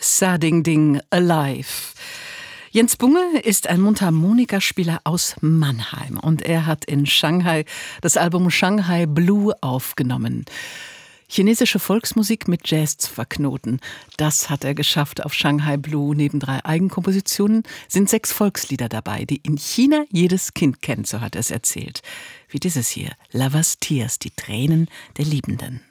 Sa Ding Ding Alive. Jens Bunge ist ein Mundharmonikaspieler aus Mannheim und er hat in Shanghai das Album Shanghai Blue aufgenommen. Chinesische Volksmusik mit Jazz zu verknoten, das hat er geschafft auf Shanghai Blue. Neben 3 Eigenkompositionen sind 6 Volkslieder dabei, die in China jedes Kind kennt, so hat er es erzählt. Wie dieses hier, Lovers Tears, die Tränen der Liebenden.